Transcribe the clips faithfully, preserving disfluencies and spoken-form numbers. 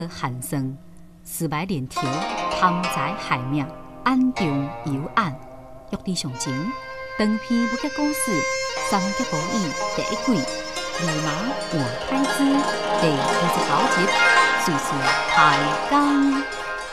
而寒酸，四摆连条，贪财害命，暗中幽暗。玉帝上前，当篇武侠故事《三国无义》第一季，立马换太子第二十九集，随时开讲。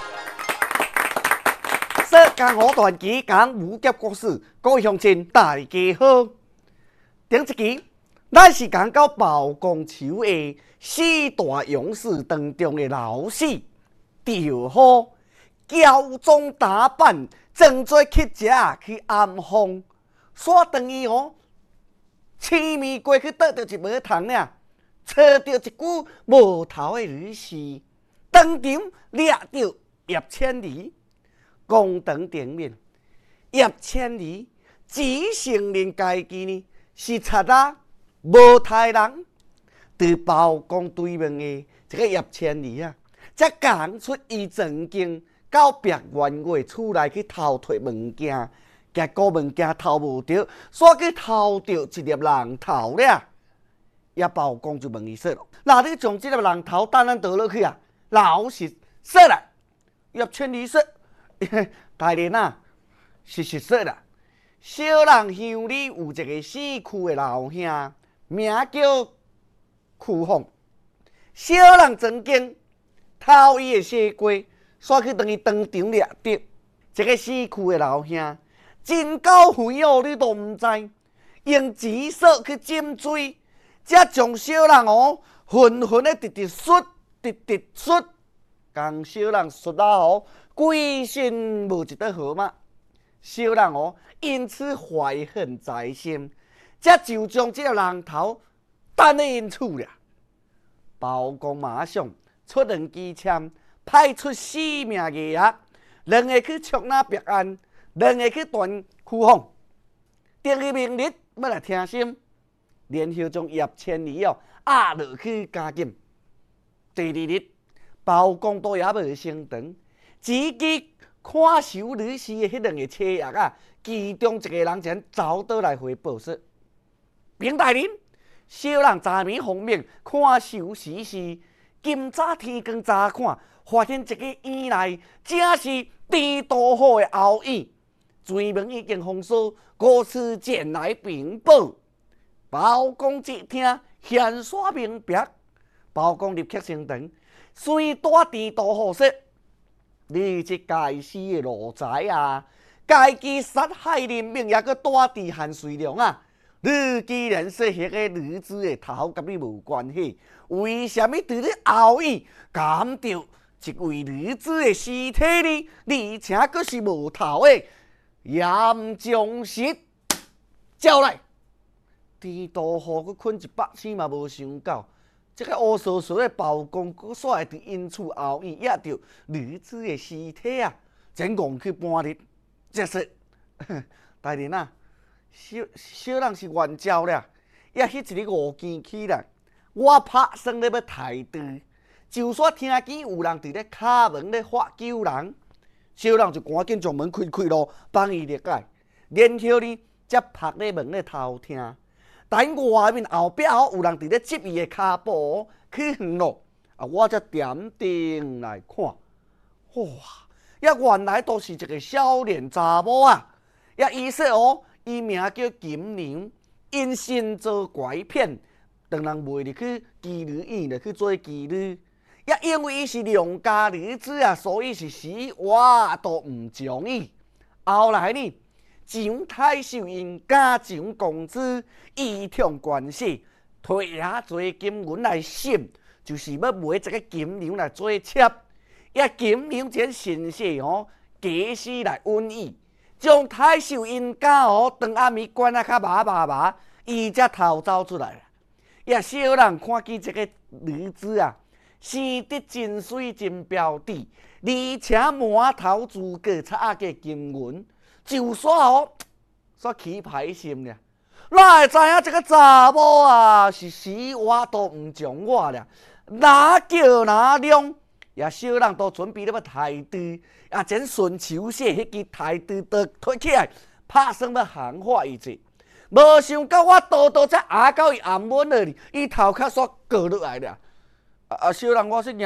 说讲我传奇讲武侠故事，各位乡亲大家好。顶一集，咱是讲到包公树下四大勇士当中的老四赵虎，乔装打扮，装作乞食去暗访，煞等于哦，痴迷过去倒着一毛虫呢，找到一具无头的女尸，当场掠到叶千里。公堂顶面，叶千里只承认家己呢是贼仔，无杀人。对包公对面的这个叶千里啊，才讲出伊曾经到别员外厝内去偷摕物件，结果物件偷无着，煞去偷着一粒人头了。叶包公就问伊说：“那你将这粒人头等咱倒落去啊？”老实说啦，叶千里说。大人啊，是实说啦，小人乡里有一个死去的老兄，名叫屈凤。小人曾经偷伊的西瓜，煞去当伊当场掠得。这个死去的老兄真够肥哦，你都唔知，用钱索去浸水，才将小人哦浑浑的直直摔，直直摔，将小人摔到哦。规身无一块好嘛，小人哦，因此怀恨在心，才就将这个人头等在因厝了。包公马上出两支枪，派出四名衙役，两个去捉拿别案，两个去断屈凤。第二明日要来听审，然后将叶千里哦押落去监禁。第二日，包公都也无升堂。自己看守女尸的迄两个车役啊，其中一个人前走倒来回报说：“禀大人，小人昨暝奉命看守尸尸，今早天光早看，发现一个院内正是地道好的后院，追门已经封锁，故此前来禀报。”包公一听，现刷明白。包公立刻升堂，随大地道好说。你这该死的奴才啊！家己杀害人命，也搁大地汉水良啊！你既然说迄个女子的头甲你无关系，为什么伫你后院捡到一位女子的尸体呢？而且阁是无头的，严将实招来！地道河阁困一百星嘛，无想到。这个乌索索的包公，佫煞会伫因厝后院压着女子的尸体啊！真戆去半日，这说大人啊，小小人是冤招了，也迄一日误见起来，我拍算咧要抬队，就煞听见有人伫咧敲门咧发救人，小人就赶紧将门开开咯，帮伊入解，然后呢，才拍咧门咧偷听。等外面后壁哦，有人伫咧执伊的骹步去远咯，啊，我才点定来看，哇，呀，原来都是一个少年查某啊！呀，伊说哦，伊名叫金娘，因身遭拐骗，当人卖入去妓女院来去做妓女。呀，因为伊是良家女子啊，所以是死我都唔将伊。后来呢？蒋太守因家长公子依仗关系，推遐侪金银来审，就是要买一个金娘来做妾。也金娘前神色哦，假死来允意，将太守因家哦，当暗暝关啊较麻麻麻，伊才逃走出来了。也小人看见这个女子啊，生得真水真标致，而且满头珠个插个金银。就煞哦，煞起歹心了。哪会知影这个查某啊是死我都唔将我了，哪叫哪量？也小人都准备了要抬队，也真顺手写迄支抬队刀推起来，拍算要行化伊者。无想到我刀刀才压到伊暗门了，伊头壳煞割落来了。啊啊！小人我说鸟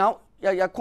也也看